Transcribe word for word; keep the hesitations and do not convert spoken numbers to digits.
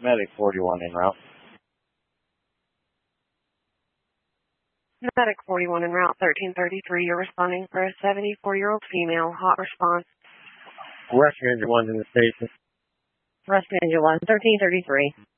Medic forty-one en route. Medic forty-one en route, thirteen thirty-three. You're responding for a seventy-four-year-old female. Hot response. Rescue Engine one's in the station. Rescue Engine one, thirteen thirty-three.